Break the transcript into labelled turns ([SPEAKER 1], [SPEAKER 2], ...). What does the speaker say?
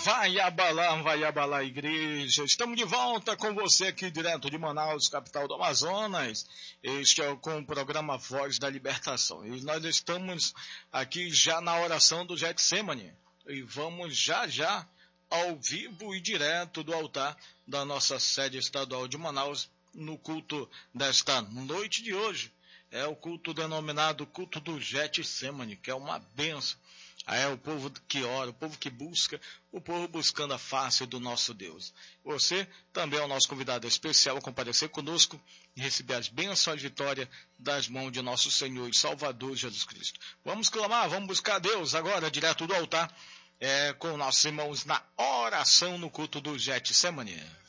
[SPEAKER 1] Vai abalar, igreja. Estamos de volta com você aqui direto de Manaus, capital do Amazonas. Este é com o programa Voz da Libertação. E nós estamos aqui já na oração do Getsemane. E vamos já ao vivo e direto do altar da nossa sede estadual de Manaus no culto desta noite de hoje. É o culto denominado culto do Getsemane, que é uma bênção. É o povo que ora, o povo que busca, o povo buscando a face do nosso Deus. Você também é o nosso convidado especial a comparecer conosco e receber as bênçãos de vitória das mãos de nosso Senhor e Salvador Jesus Cristo. Vamos clamar, vamos buscar a Deus agora, direto do altar, com nossos irmãos na oração no culto do Getsemane.